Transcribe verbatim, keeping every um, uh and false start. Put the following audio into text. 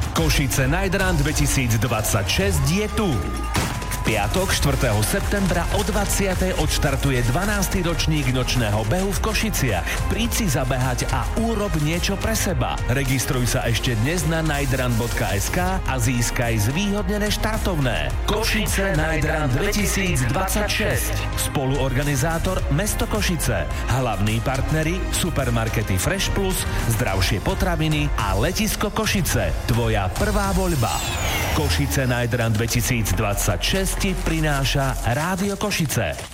Košice Night Run dvetisícdvadsaťšesť je tu. V piatok štvrtého septembra o dvadsiatej odštartuje dvanásty ročník nočného behu v Košiciach. Príď si zabehať a urob niečo pre seba. Registruj sa ešte dnes na nightrun bodka es ká a získaj zvýhodnené štartovné. Košice Night Run dvetisícdvadsaťšesť. Spoluorganizátor Mesto Košice. Hlavní partneri supermarkety Fresh Plus, Zdravšie potraviny a Letisko Košice. Tvoja prvá voľba. Košice Night Run dvetisícdvadsaťšesť ti prináša Rádio Košice.